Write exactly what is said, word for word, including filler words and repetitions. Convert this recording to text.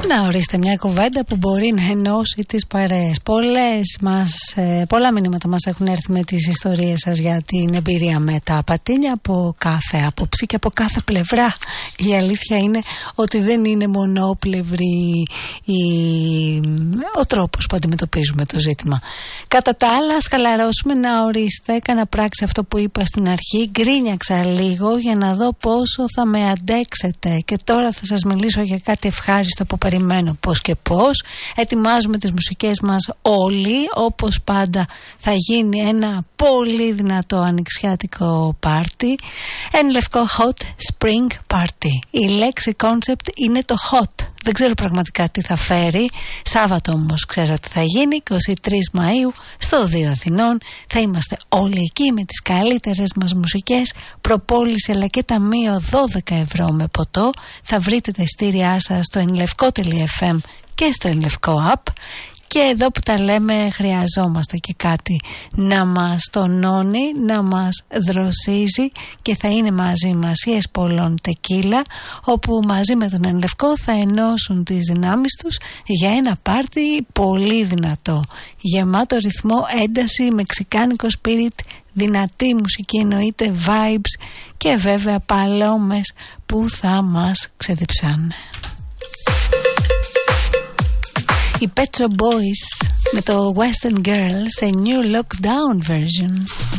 Να ορίστε μια κουβέντα που μπορεί να ενώσει τις παρέες. Πολλές μας, ε, πολλά μηνύματα μας έχουν έρθει με τις ιστορίες σας για την εμπειρία με τα πατίνια από κάθε άποψη και από κάθε πλευρά. Η αλήθεια είναι ότι δεν είναι μονόπλευρη η... ο τρόπος που αντιμετωπίζουμε το ζήτημα. Κατά τα άλλα, ας χαλαρώσουμε. Να ορίστε, έκανα πράξη αυτό που είπα στην αρχή. Γκρίνιαξα λίγο για να δω πόσο θα με αντέξετε. Και τώρα θα σας μιλήσω για κάτι ευχάριστο που περιμένω πώς και πώς. Ετοιμάζουμε τις μουσικές μας όλοι. Όπως πάντα θα γίνει ένα πολύ δυνατό ανοιξιάτικο πάρτι. Ένα λευκό hot spring party. Η λέξη concept είναι το hot. Δεν ξέρω πραγματικά τι θα φέρει. Σάββατο όμως ξέρω ότι θα γίνει, εικοστή τρίτη Μαΐου στο δύο Αθηνών. Θα είμαστε όλοι εκεί με τις καλύτερες μας μουσικές. Προπόληση αλλά και ταμείο δώδεκα ευρώ με ποτό. Θα βρείτε τα ειστήριά σας στο ενλευκό τελεία εφ εμ και στο ενλευκό app. Και εδώ που τα λέμε, χρειαζόμαστε και κάτι να μας τονώνει, να μας δροσίζει, και θα είναι μαζί μας η Εσπολών Τεκίλα, όπου μαζί με τον Ενλευκό θα ενώσουν τις δυνάμεις τους για ένα πάρτι πολύ δυνατό, γεμάτο ρυθμό, ένταση, μεξικάνικο spirit, δυνατή μουσική εννοείται, vibes και βέβαια παλόμες που θα μας ξεδιψάνε. Οι Pet Shop Boys με το Western Girl σε New Lockdown version.